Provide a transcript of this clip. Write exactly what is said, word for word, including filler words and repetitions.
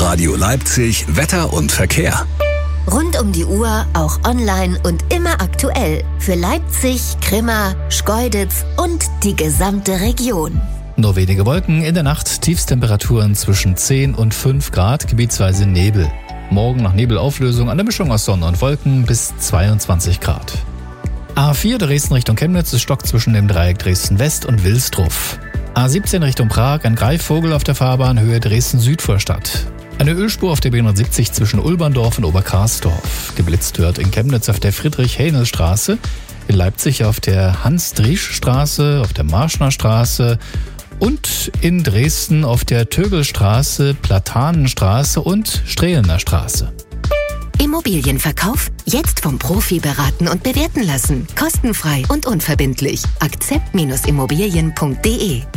Radio Leipzig Wetter und Verkehr. Rund um die Uhr, auch online und immer aktuell. Für Leipzig, Grimma, Schkeuditz und die gesamte Region. Nur wenige Wolken, in der Nacht Tiefstemperaturen zwischen zehn und fünf Grad, gebietsweise Nebel. Morgen nach Nebelauflösung eine Mischung aus Sonne und Wolken bis zweiundzwanzig Grad. A vier Dresden Richtung Chemnitz, es stockt zwischen dem Dreieck Dresden-West und Wilsdruff. A siebzehn Richtung Prag, ein Greifvogel auf der Fahrbahn Höhe Dresden-Süd-Vorstadt. Eine Ölspur auf der B hundertsiebzig zwischen Ulberndorf und Oberkarsdorf. Geblitzt wird in Chemnitz auf der Friedrich-Hähnel-Straße, in Leipzig auf der Hans-Driesch-Straße, auf der Marschner Straße und in Dresden auf der Tögelstraße, Platanenstraße und Strehlener Straße. Immobilienverkauf? Jetzt vom Profi beraten und bewerten lassen. Kostenfrei und unverbindlich. akzept Bindestrich immobilien punkt de